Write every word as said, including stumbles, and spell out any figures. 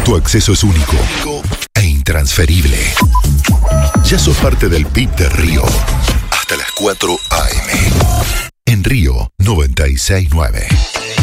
Tu acceso es único e intransferible. Ya sos parte del V I P de Río. Hasta las cuatro a eme. En Río noventa y seis punto nueve.